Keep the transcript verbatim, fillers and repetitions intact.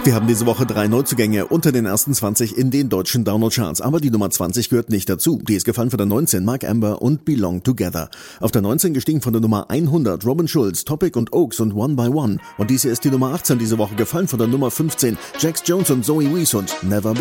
Wir haben diese Woche drei Neuzugänge unter den ersten zwanzig in den deutschen Download-Charts. Aber die Nummer zwanzig gehört nicht dazu. Die ist gefallen von der neunzehn, Mark Amber und Belong Together. Auf der neunzehn gestiegen von der Nummer hundert, Robin Schulz, Topic und Oaks und One by One. Und diese ist die Nummer achtzehn diese Woche gefallen von der Nummer fünfzehn, Jax Jones und Zoe Wees und Never